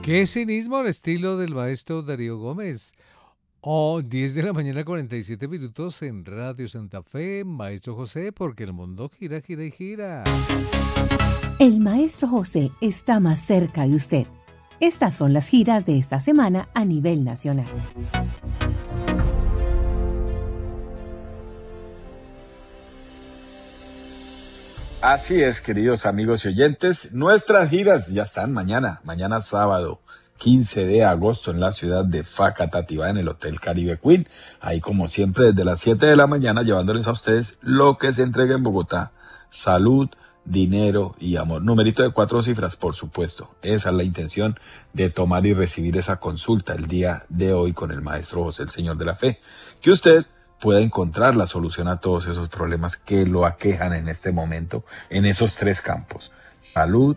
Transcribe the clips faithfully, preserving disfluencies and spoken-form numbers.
Qué cinismo al estilo del maestro Darío Gómez. O diez de la mañana, cuarenta y siete minutos en Radio Santa Fe, Maestro José, porque el mundo gira, gira y gira. El Maestro José está más cerca de usted. Estas son las giras de esta semana a nivel nacional. Así es, queridos amigos y oyentes, nuestras giras ya están mañana, mañana sábado, quince de agosto en la ciudad de Facatativá, en el Hotel Caribe Queen. Ahí, como siempre, desde las siete de la mañana, llevándoles a ustedes lo que se entrega en Bogotá: salud, dinero y amor. Numerito de cuatro cifras, por supuesto. Esa es la intención de tomar y recibir esa consulta el día de hoy con el Maestro José, el Señor de la Fe. Que usted pueda encontrar la solución a todos esos problemas que lo aquejan en este momento, en esos tres campos: salud,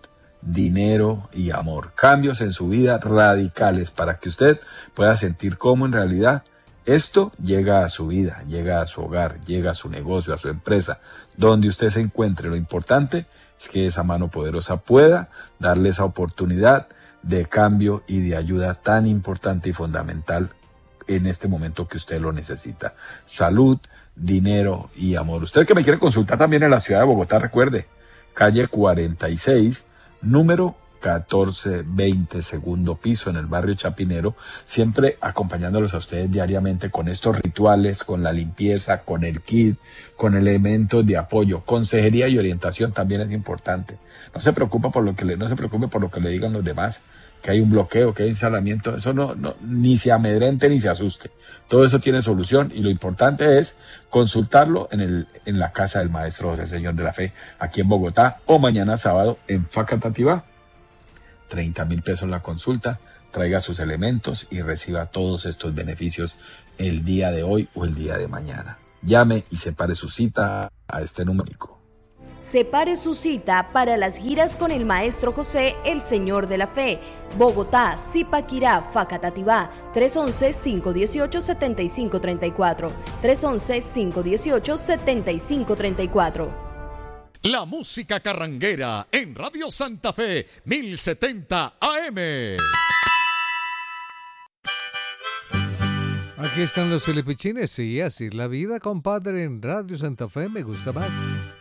dinero y amor. Cambios en su vida radicales para que usted pueda sentir cómo en realidad esto llega a su vida, llega a su hogar, llega a su negocio, a su empresa, donde usted se encuentre. Lo importante es que esa mano poderosa pueda darle esa oportunidad de cambio y de ayuda tan importante y fundamental en este momento que usted lo necesita. Salud, dinero y amor. Usted que me quiere consultar también en la ciudad de Bogotá, recuerde, calle cuarenta y seis, número catorce veinte, segundo piso, en el barrio Chapinero, siempre acompañándolos a ustedes diariamente con estos rituales, con la limpieza, con el kit, con elementos de apoyo. Consejería y orientación también es importante. No se preocupe por lo que le, no se preocupe por lo que le digan los demás, que hay un bloqueo, que hay encerramiento. Eso no, no, ni se amedrente ni se asuste. Todo eso tiene solución y lo importante es consultarlo en el, en la casa del Maestro José, el Señor de la Fe, aquí en Bogotá, o mañana sábado en Facatativá. treinta mil pesos la consulta, traiga sus elementos y reciba todos estos beneficios el día de hoy o el día de mañana. Llame y separe su cita a este número. Separe su cita para las giras con el Maestro José, el Señor de la Fe. Bogotá, Zipaquirá, Facatativá, tres once, cinco dieciocho, setenta y cinco treinta y cuatro. tres once, cinco dieciocho, setenta y cinco treinta y cuatro. La música carranguera en Radio Santa Fe, mil setenta A M. Aquí están los filipichines, sí, así es la vida, compadre, en Radio Santa Fe, me gusta más.